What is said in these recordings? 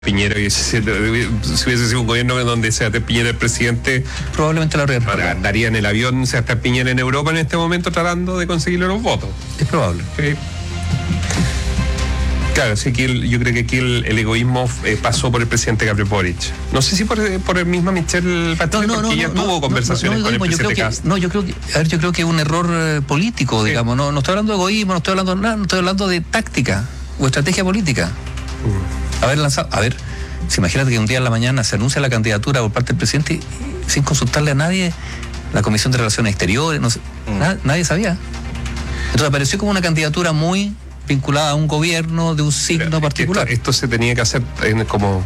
Piñera, si hubiese sido un gobierno donde Sebastián Piñera el presidente, probablemente lo habría. Andaría en el avión Sebastián Piñera en Europa en este momento tratando de conseguirle los votos. Es probable. Claro, sí que yo creo que aquí el egoísmo pasó por el presidente Gabriel Boric. No sé si por el mismo Michelle Bachelet, porque ella tuvo conversaciones con el presidente Cast. Yo creo que es un error político, digamos. No estoy hablando de egoísmo, no estoy hablando de nada, no estoy hablando de táctica o estrategia política. Si imagínate que un día en la mañana se anuncia la candidatura por parte del presidente sin consultarle a nadie, la Comisión de Relaciones Exteriores, nadie sabía. Entonces apareció como una candidatura muy vinculada a un gobierno de un signo particular. Esto se tenía que hacer como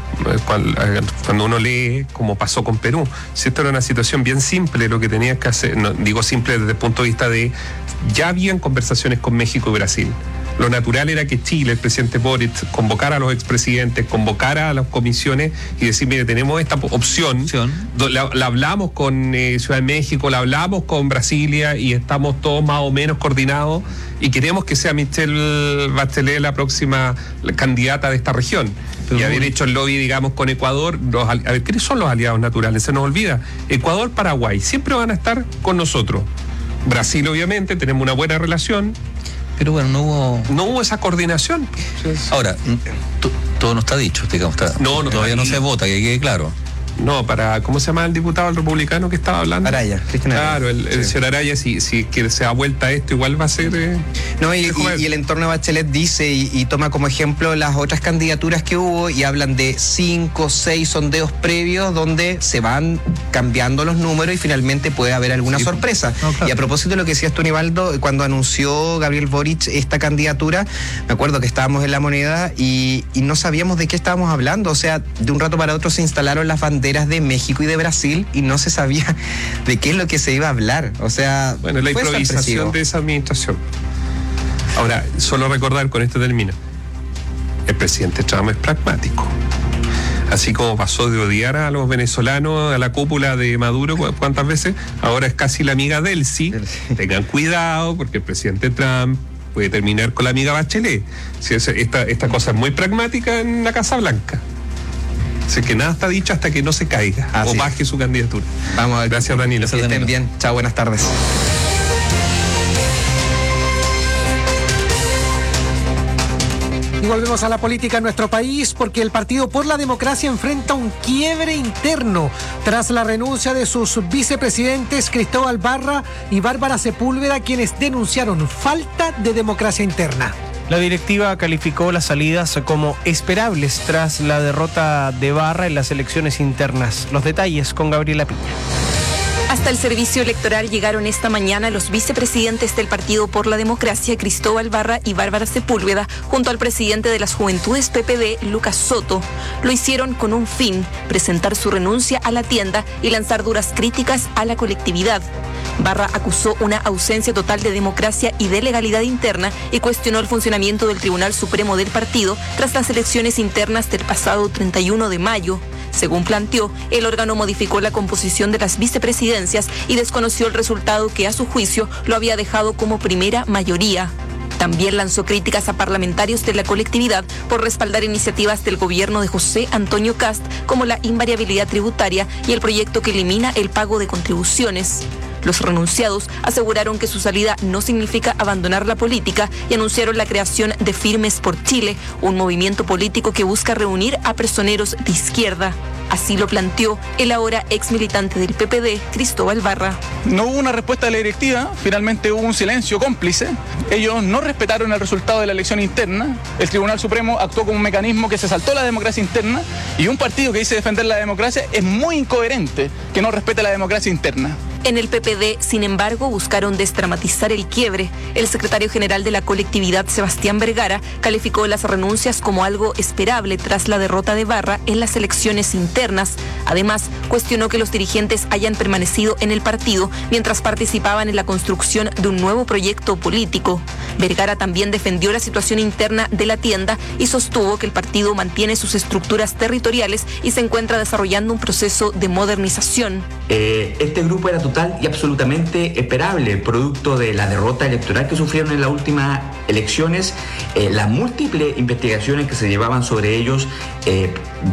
cuando uno lee, como pasó con Perú. Si esto era una situación bien simple, lo que tenías que hacer, no digo simple desde el punto de vista de, ya habían conversaciones con México y Brasil. Lo natural era que Chile, el presidente Boric, convocara a los expresidentes, convocara a las comisiones y decir, mire, tenemos esta opción. La hablamos con Ciudad de México, la hablamos con Brasilia y estamos todos más o menos coordinados y queremos que sea Michelle Bachelet la próxima candidata de esta región. Y haber hecho el lobby, digamos, con Ecuador. A ver, ¿quiénes son los aliados naturales? Se nos olvida. Ecuador, Paraguay, siempre van a estar con nosotros. Brasil, obviamente, tenemos una buena relación. Pero bueno, no hubo esa coordinación. Ahora, todo no está dicho, digamos. Todavía no se vota, que quede claro. No, ¿cómo se llama el diputado el republicano que estaba hablando? Araya, Cristian Araya. Claro, el señor Araya, si que se da vuelta a esto, igual va a ser... y el entorno de Bachelet dice y toma como ejemplo las otras candidaturas que hubo y hablan de 5 o 6 sondeos previos donde se van cambiando los números y finalmente puede haber alguna sorpresa. Claro. Y a propósito de lo que decías tú, Nivaldo, cuando anunció Gabriel Boric esta candidatura, me acuerdo que estábamos en La Moneda y no sabíamos de qué estábamos hablando. O sea, de un rato para otro se instalaron las banderas de México y de Brasil y no se sabía de qué es lo que se iba a hablar. O sea, bueno, la improvisación de esa administración. Ahora, solo recordar, con esto termino, el presidente Trump es pragmático. Así como pasó de odiar a los venezolanos, a la cúpula de Maduro, ¿cuántas veces? Ahora es casi la amiga Delcy. Tengan cuidado, porque el presidente Trump puede terminar con la amiga Bachelet. Esta cosa es muy pragmática en la Casa Blanca. Así que nada está dicho hasta que no se caiga o baje su candidatura. Vamos a ver. Gracias, Danilo. Que estén bien. Chao, buenas tardes. Y volvemos a la política en nuestro país porque el Partido por la Democracia enfrenta un quiebre interno tras la renuncia de sus vicepresidentes Cristóbal Barra y Bárbara Sepúlveda, quienes denunciaron falta de democracia interna. La directiva calificó las salidas como esperables tras la derrota de Barra en las elecciones internas. Los detalles con Gabriela Piña. Hasta el servicio electoral llegaron esta mañana los vicepresidentes del Partido por la Democracia, Cristóbal Barra y Bárbara Sepúlveda, junto al presidente de las Juventudes PPD, Lucas Soto. Lo hicieron con un fin: presentar su renuncia a la tienda y lanzar duras críticas a la colectividad. Barra acusó una ausencia total de democracia y de legalidad interna y cuestionó el funcionamiento del Tribunal Supremo del partido tras las elecciones internas del pasado 31 de mayo. Según planteó, el órgano modificó la composición de las vicepresidencias y desconoció el resultado que, a su juicio, lo había dejado como primera mayoría. También lanzó críticas a parlamentarios de la colectividad por respaldar iniciativas del gobierno de José Antonio Cast, como la invariabilidad tributaria y el proyecto que elimina el pago de contribuciones. Los renunciados aseguraron que su salida no significa abandonar la política y anunciaron la creación de Firmes por Chile, un movimiento político que busca reunir a personeros de izquierda. Así lo planteó el ahora ex militante del PPD, Cristóbal Barra. No hubo una respuesta de la directiva, finalmente hubo un silencio cómplice. Ellos no respetaron el resultado de la elección interna. El Tribunal Supremo actuó como un mecanismo que se saltó la democracia interna, y un partido que dice defender la democracia es muy incoherente que no respete la democracia interna. En el PPD, sin embargo, buscaron desdramatizar el quiebre. El secretario general de la colectividad, Sebastián Vergara, calificó las renuncias como algo esperable tras la derrota de Barra en las elecciones internas. Además, cuestionó que los dirigentes hayan permanecido en el partido mientras participaban en la construcción de un nuevo proyecto político. Vergara también defendió la situación interna de la tienda y sostuvo que el partido mantiene sus estructuras territoriales y se encuentra desarrollando un proceso de modernización. Este grupo era totalmente total y absolutamente esperable, producto de la derrota electoral que sufrieron en las últimas elecciones, las múltiples investigaciones que se llevaban sobre ellos